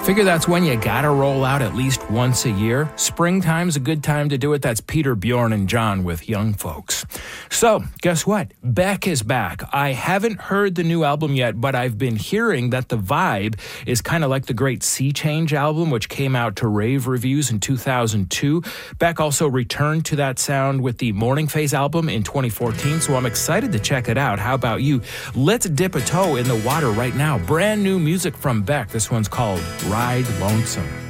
Figure that's when you gotta roll out at least once a year. Springtime's a good time to do it. That's Peter, Bjorn, and John with Young Folks. So, guess what? Beck is back. I haven't heard the new album yet, but I've been hearing that the vibe is kind of like the great Sea Change album, which came out to rave reviews in 2002. Beck also returned to that sound with the Morning Phase album in 2014, so I'm excited to check it out. How about you? Let's dip a toe in the water right now. Brand new music from Beck. This one's called Ride Lonesome.